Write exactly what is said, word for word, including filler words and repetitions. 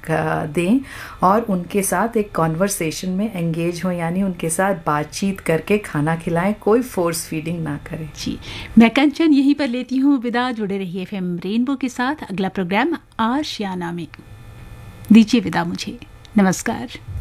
दें और उनके साथ एक कॉन्वर्सेशन में एंगेज हो, यानी उनके साथ बातचीत करके खाना खिलाएं, कोई फोर्स फीडिंग ना करें। जी, मैं कंचन यहीं पर लेती हूँ विदा। जुड़े रहिए एफएम रेनबो के साथ। अगला प्रोग्राम आशियाना में। दीजिए विदा मुझे। नमस्कार।